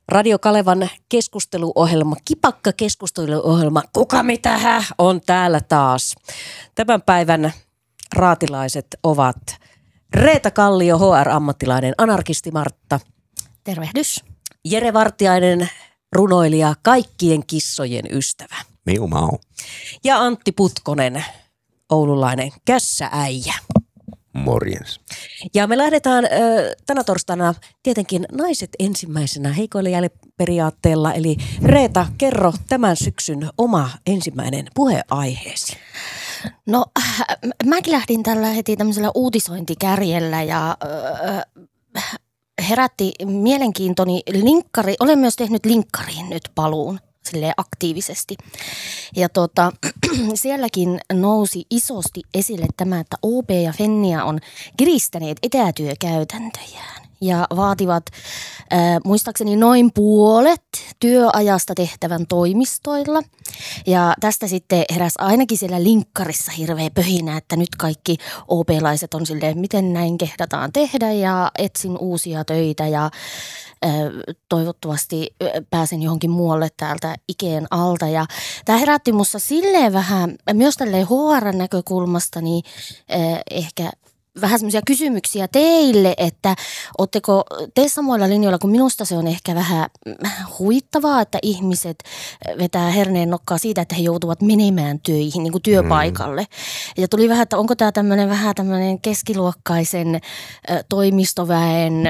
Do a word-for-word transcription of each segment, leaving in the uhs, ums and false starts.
Radio Kalevan keskusteluohjelma, kipakka keskusteluohjelma, kuka mitä hä, on täällä taas. Tämän päivän raatilaiset ovat Reetta Kallio, H R-ammattilainen, anarkisti Martta. Tervehdys. Jere Vartiainen, runoilija, kaikkien kissojen ystävä. Miu mau. Ja Antti Putkonen, oululainen kässääijä. Morjens. Ja me lähdetään ö, tänä torstaina tietenkin naiset ensimmäisenä heikoille jäille periaatteella. Eli Reeta, kerro tämän syksyn oma ensimmäinen puheaiheesi. No äh, mäkin lähdin tällä heti tämmöisellä uutisointikärjellä ja äh, herätti mielenkiintoni linkkari. Olen myös tehnyt linkkariin nyt paluun silleen aktiivisesti. Ja tota, sielläkin nousi isosti esille tämä, että O P ja Fennia on kiristäneet etätyökäytäntöjään ja vaativat äh, muistaakseni noin puolet työajasta tehtävän toimistoilla. Ja tästä sitten heräsi ainakin siellä linkkarissa hirveä pöhinä, että nyt kaikki O P-laiset on silleen, miten näin kehdataan tehdä ja etsin uusia töitä ja äh, toivottavasti pääsen johonkin muualle täältä ikeen alta. Ja tämä herätti musta silleen vähän, myös tälleen H R-näkökulmasta, niin äh, ehkä vähän semmoisia kysymyksiä teille, että ootteko te samoilla linjoilla, kun minusta se on ehkä vähän huittavaa, että ihmiset vetää herneen nokkaa siitä, että he joutuvat menemään töihin, niin kuin työpaikalle. Mm. Ja tuli vähän, että onko tämä tämmöinen vähän tämmöinen keskiluokkaisen ä, toimistoväen ä,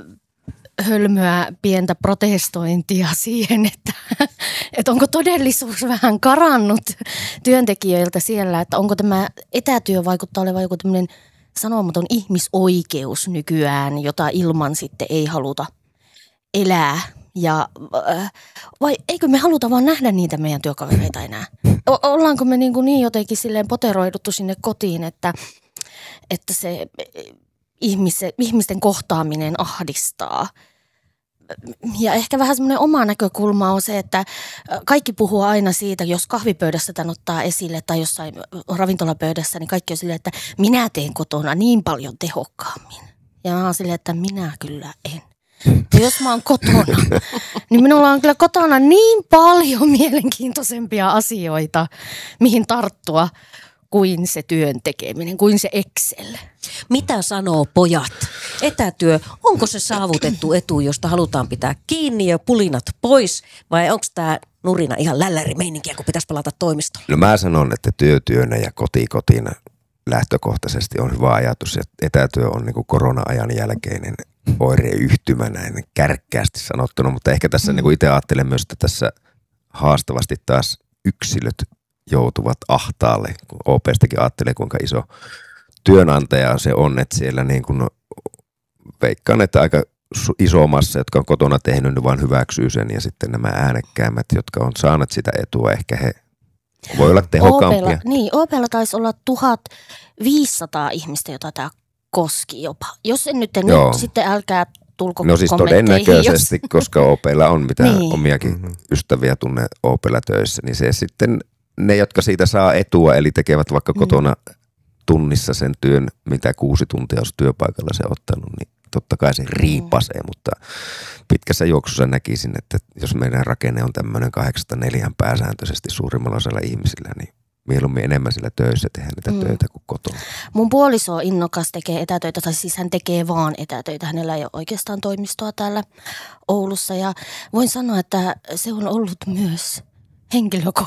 hölmöä pientä protestointia siihen, että, että onko todellisuus vähän karannut työntekijöiltä siellä, että onko tämä etätyö vaikuttaa olevan joku tämmöinen sanomaton ihmisoikeus nykyään, jota ilman sitten ei haluta elää. Ja, äh, vai eikö me haluta vaan nähdä niitä meidän työkavereita enää? O- ollaanko me niin, kuin niin jotenkin silleen poteroiduttu sinne kotiin, että, että se ihmise, ihmisten kohtaaminen ahdistaa? Ja ehkä vähän semmoinen oma näkökulma on se, että kaikki puhuu aina siitä, jos kahvipöydässä tämän ottaa esille tai jossain ravintolapöydässä, niin kaikki on silleen, että minä teen kotona niin paljon tehokkaammin. Ja mä oon silleen, että minä kyllä en. Ja jos mä oon kotona, niin minulla on kyllä kotona niin paljon mielenkiintoisempia asioita, mihin tarttua kuin se työn tekeminen, kuin se Excel. Mitä sanoo pojat? Etätyö, onko se saavutettu etu, josta halutaan pitää kiinni ja pulinat pois? Vai onko tämä nurina ihan lällärimeininkiä, kun pitäisi palata toimistoon? No mä sanon, että työtyönä ja kotikotina lähtökohtaisesti on hyvä ajatus, että etätyö on niin kuin korona-ajan jälkeinen oireyhtymä näin kärkkäästi sanottuna, mutta ehkä tässä mm. niin kuin itse ajattelen myös, että tässä haastavasti taas yksilöt joutuvat ahtaalle, kun O P:stäkin ajattelee, kuinka iso työnantaja se on, että siellä niin kuin veikkaan, että aika iso massa, jotka on kotona tehnyt, niin vaan hyväksyy sen, ja sitten nämä äänekkäämmät, jotka on saaneet sitä etua, ehkä he voi olla tehokkaampia. Opella, niin, Opella taisi olla tuhatviisisataa ihmistä, jota tämä koski jopa. Jos en nyt, nyt sitten älkää tulko no siis todennäköisesti, jos koska Opella on mitä niin. omiakin mm-hmm. ystäviä tunne Opella töissä, niin se sitten ne, jotka siitä saa etua, eli tekevät vaikka kotona tunnissa sen työn, mitä kuusi tuntia olisi työpaikalla se ottanut, niin totta kai se riipasee, mm. mutta pitkässä juoksussa näkisin, että jos meidän rakenne on tämmöinen kahdeksasta neljään pääsääntöisesti suurimmalla osalla ihmisillä, niin mieluummin enemmän sillä töissä tehdä niitä mm. töitä kuin kotona. Mun puoliso innokas tekee etätöitä, tai siis hän tekee vaan etätöitä. Hänellä ei ole oikeastaan toimistoa täällä Oulussa, ja voin sanoa, että se on ollut myös henkilökohtaisesti